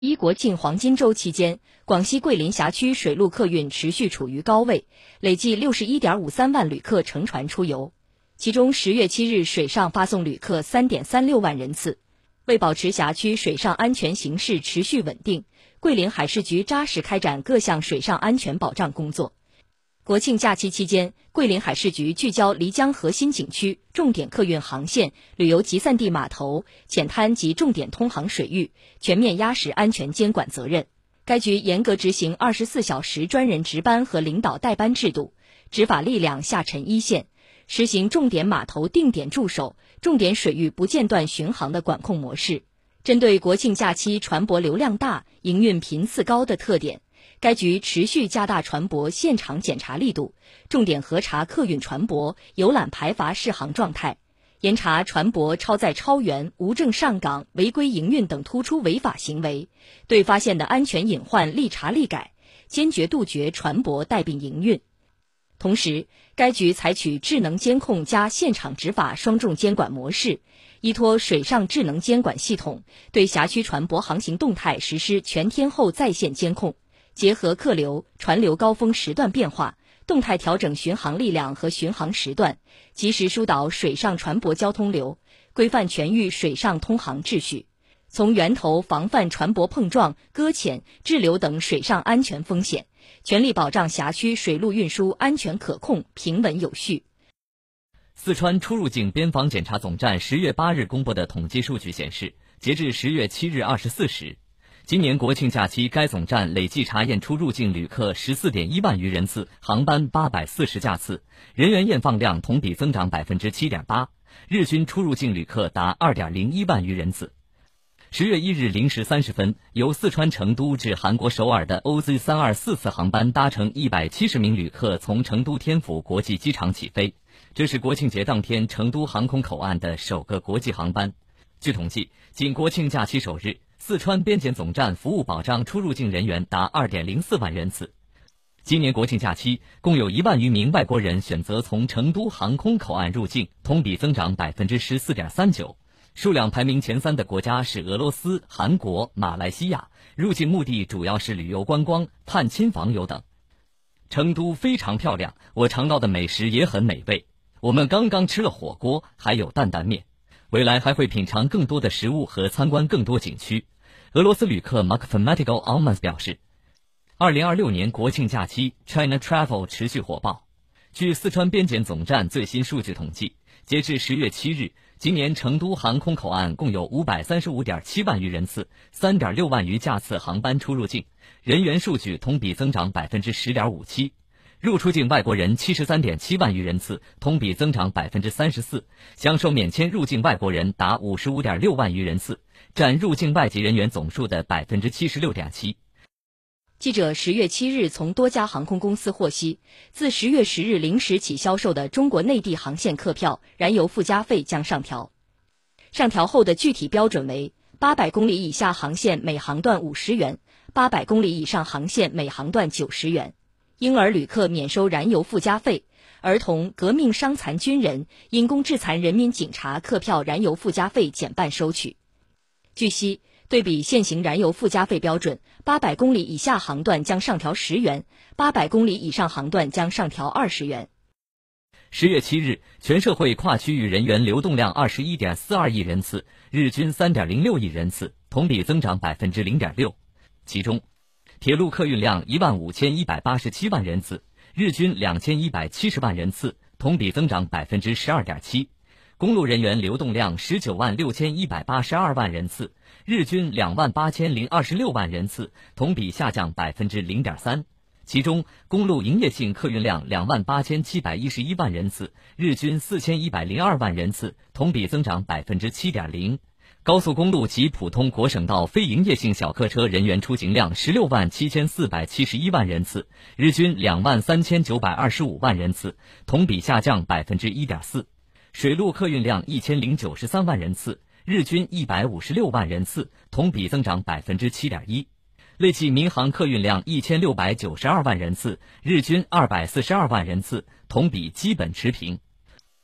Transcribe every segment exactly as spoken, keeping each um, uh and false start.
一国庆黄金周期间，广西桂林辖区水陆客运持续处于高位，累计 六十一点五三万旅客乘船出游。其中十月七日水上发送旅客 三点三六万人次。为保持辖区水上安全形势持续稳定，桂林海事局扎实开展各项水上安全保障工作。国庆假期期间，桂林海事局聚焦漓江核心景区、重点客运航线、旅游集散地码头、浅滩及重点通航水域，全面压实安全监管责任。该局严格执行二十四小时专人值班和领导带班制度，执法力量下沉一线，实行重点码头定点驻守、重点水域不间断巡航的管控模式。针对国庆假期船舶流量大、营运频次高的特点，该局持续加大船舶现场检查力度，重点核查客运船舶游览排筏试航状态，严查船舶超载超员、无证上岗、违规营运等突出违法行为，对发现的安全隐患立查立改，坚决杜绝船舶带病营运。同时，该局采取智能监控加现场执法双重监管模式，依托水上智能监管系统，对辖区船舶航行动态实施全天候在线监控，结合客流、船流高峰时段变化，动态调整巡航力量和巡航时段，及时疏导水上船舶交通流，规范全域水上通航秩序，从源头防范船舶碰撞、搁浅、滞留等水上安全风险，全力保障辖区水陆运输安全可控、平稳有序。 四川出入境边防检查总站十月八日公布的统计数据显示，截至十月七日二十四时，今年国庆假期该总站累计查验出入境旅客 十四点一万余人次，航班八百四十架次，人员验放量同比增长 百分之七点八， 日均出入境旅客达 二点零一万余人次。十月一日零时三十分，由四川成都至韩国首尔的 O Z 三二四 次航班搭乘一百七十名旅客从成都天府国际机场起飞，这是国庆节当天成都航空口岸的首个国际航班。据统计，仅国庆假期首日，四川边检总站服务保障出入境人员达 二点零四万人次。今年国庆假期，共有一万余名外国人选择从成都航空口岸入境，同比增长 百分之十四点三九。数量排名前三的国家是俄罗斯、韩国、马来西亚，入境目的主要是旅游观光、探亲访友等。成都非常漂亮，我尝到的美食也很美味。我们刚刚吃了火锅，还有担担面。未来还会品尝更多的食物和参观更多景区。俄罗斯旅客 Mathematical Almans 表示，二零二六年国庆假期 China Travel 持续火爆。据四川边检总站最新数据统计，截至十月七日，今年成都航空口岸共有 五百三十五点七万余人次 三点六万余架次航班出入境，人员数据同比增长 百分之十点五七， 入出境外国人 七十三点七万余人次，同比增长 百分之三十四， 享受免签入境外国人达 五十五点六万余人次，占入境外籍人员总数的 百分之七十六点七。 记者十月七日从多家航空公司获悉，自十月十日零时起销售的中国内地航线客票燃油附加费将上调。上调后的具体标准为八百公里以下航线每航段五十元，八百公里以上航线每航段九十元。婴儿旅客免收燃油附加费，儿童、革命伤残军人、因公致残人民警察客票燃油附加费减半收取。据悉，对比现行燃油附加费标准，八百公里以下航段将上调十元，八百公里以上航段将上调二十元。 十月七日，全社会跨区域人员流动量 二十一点四二亿人次，日均 三点零六亿人次，同比增长 百分之零点六。其中，铁路客运量一万五千一百八十七万人次，日均两千一百七十万人次，同比增长 百分之十二点七。公路人员流动量十九万六千一百八十二万人次，日均两万八千零二十六万人次，同比下降 百分之零点三。其中，公路营业性客运量两万八千七百一十一万人次，日均四千一百零二万人次，同比增长 百分之七点零。高速公路及普通国省道非营业性小客车人员出行量十六万七千四百七十一万人次，日均两万三千九百二十五万人次，同比下降 百分之一点四。水陆客运量一千零九十三万人次，日均一百五十六万人次，同比增长 百分之七点一。累计民航客运量一千六百九十二万人次，日均二百四十二万人次，同比基本持平。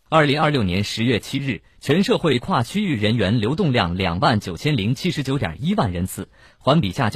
二零二六年十月七日，全社会跨区域人员流动量两万九千零七十九点一万人次，环比下降